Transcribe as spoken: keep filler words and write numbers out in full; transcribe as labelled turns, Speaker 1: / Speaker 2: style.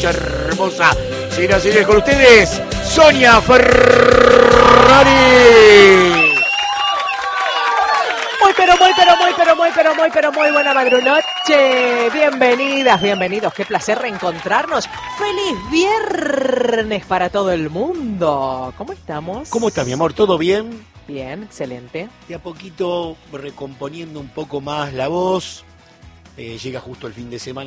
Speaker 1: noche hermosa. Señoras y señores, con ustedes, Sonia Ferrari.
Speaker 2: Muy, pero muy, pero muy, pero muy, pero muy, pero muy buena madrunoche. Bienvenidas, bienvenidos. Qué placer reencontrarnos. ¡Feliz viernes para todo el mundo! ¿Cómo estamos?
Speaker 1: ¿Cómo está, mi amor? ¿Todo bien?
Speaker 2: Bien, excelente.
Speaker 1: De a poquito recomponiendo un poco más la voz. Eh, llega justo el fin de semana.